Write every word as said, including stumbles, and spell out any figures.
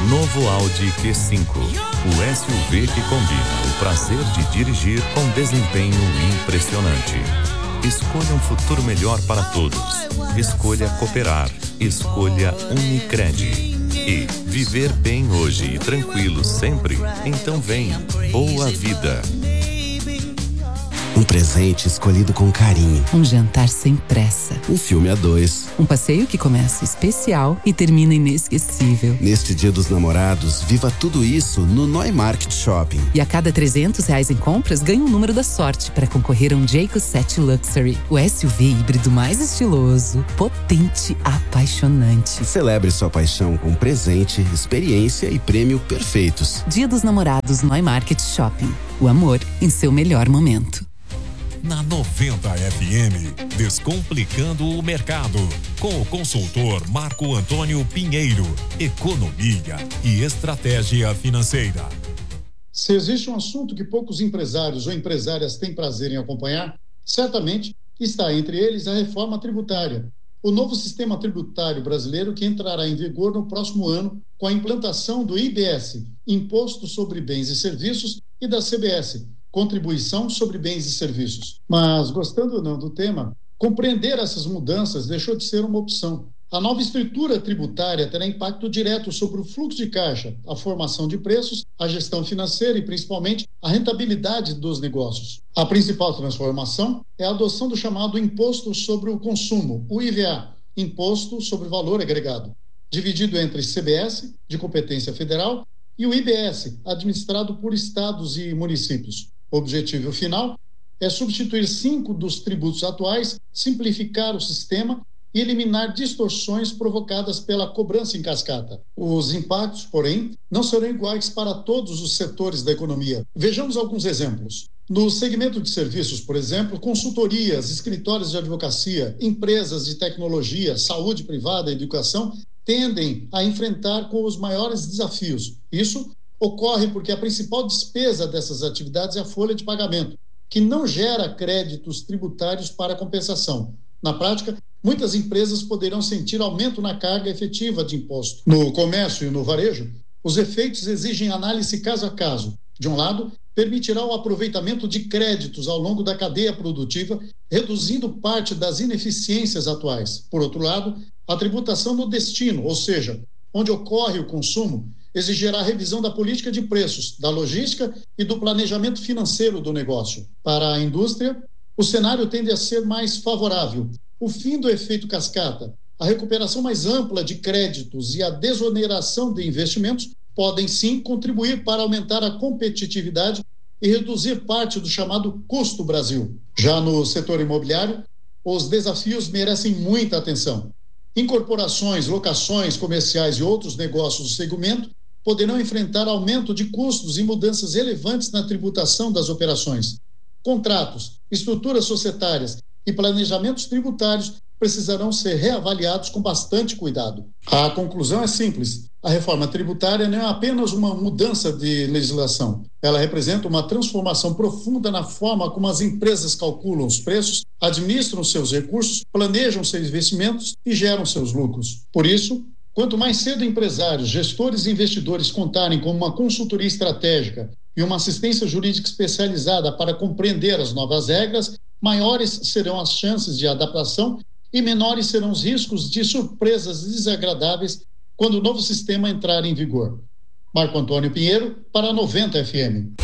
Novo Audi Q cinco, o S U V que combina o prazer de dirigir com desempenho impressionante. Escolha um futuro melhor para todos. Escolha cooperar. Escolha Unicred. E viver bem hoje e tranquilo sempre? Então vem. Boa vida. Um presente escolhido com carinho. Um jantar sem pressa. Um filme a dois. Um passeio que começa especial e termina inesquecível. Neste Dia dos Namorados, viva tudo isso no Neumarkt Shopping. E a cada trezentos reais em compras, ganha um número da sorte para concorrer a um Jayco sete Luxury. O S U V híbrido mais estiloso, potente, apaixonante. Celebre sua paixão com presente, experiência e prêmio perfeitos. Dia dos Namorados Neumarkt Shopping. O amor em seu melhor momento. Na noventa F M, Descomplicando o Mercado, com o consultor Marco Antônio Pinheiro, Economia e Estratégia Financeira. Se existe um assunto que poucos empresários ou empresárias têm prazer em acompanhar, certamente está entre eles a reforma tributária, o novo sistema tributário brasileiro que entrará em vigor no próximo ano com a implantação do I B S, Imposto sobre Bens e Serviços, e da C B S, Contribuição sobre Bens e Serviços. Mas, gostando ou não do tema, compreender essas mudanças deixou de ser uma opção. A nova estrutura tributária terá impacto direto sobre o fluxo de caixa, a formação de preços, a gestão financeira e, principalmente, a rentabilidade dos negócios. A principal transformação é a adoção do chamado Imposto sobre o Consumo, o I V A, Imposto sobre Valor Agregado, dividido entre C B S, de competência federal, e o I B S, administrado por estados e municípios. O objetivo final é substituir cinco dos tributos atuais, simplificar o sistema e eliminar distorções provocadas pela cobrança em cascata. Os impactos, porém, não serão iguais para todos os setores da economia. Vejamos alguns exemplos. No segmento de serviços, por exemplo, consultorias, escritórios de advocacia, empresas de tecnologia, saúde privada e educação tendem a enfrentar com os maiores desafios. Isso ocorre porque a principal despesa dessas atividades é a folha de pagamento, que não gera créditos tributários para compensação. Na prática, muitas empresas poderão sentir aumento na carga efetiva de imposto. No comércio e no varejo, os efeitos exigem análise caso a caso. De um lado, permitirá o aproveitamento de créditos ao longo da cadeia produtiva, reduzindo parte das ineficiências atuais. Por outro lado, a tributação no destino, ou seja, onde ocorre o consumo, exigirá a revisão da política de preços, da logística e do planejamento financeiro do negócio. Para a indústria, o cenário tende a ser mais favorável. O fim do efeito cascata, a recuperação mais ampla de créditos e a desoneração de investimentos podem sim contribuir para aumentar a competitividade e reduzir parte do chamado custo Brasil. Já no setor imobiliário, os desafios merecem muita atenção. Incorporações, locações comerciais e outros negócios do segmento poderão enfrentar aumento de custos e mudanças relevantes na tributação das operações. Contratos, estruturas societárias e planejamentos tributários precisarão ser reavaliados com bastante cuidado. A conclusão é simples. A reforma tributária não é apenas uma mudança de legislação. Ela representa uma transformação profunda na forma como as empresas calculam os preços, administram seus recursos, planejam seus investimentos e geram seus lucros. Por isso, quanto mais cedo empresários, gestores e investidores contarem com uma consultoria estratégica e uma assistência jurídica especializada para compreender as novas regras, maiores serão as chances de adaptação e menores serão os riscos de surpresas desagradáveis quando o novo sistema entrar em vigor. Marco Antônio Pinheiro, para a noventa F M.